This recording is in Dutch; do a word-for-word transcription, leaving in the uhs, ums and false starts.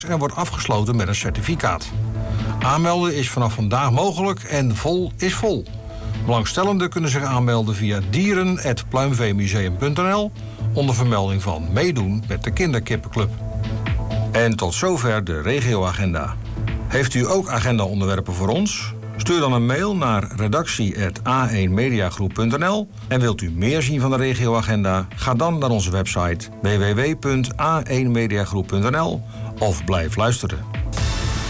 en wordt afgesloten met een certificaat. Aanmelden is vanaf vandaag mogelijk en vol is vol. Belangstellenden kunnen zich aanmelden via dieren apenstaartje pluimveemuseum punt n l onder vermelding van meedoen met de kinderkippenclub. En tot zover de regioagenda. Heeft u ook agendaonderwerpen voor ons? Stuur dan een mail naar redactie apenstaartje a één mediagroep punt n l. En wilt u meer zien van de regioagenda? Ga dan naar onze website w w w punt a één mediagroep punt n l of blijf luisteren.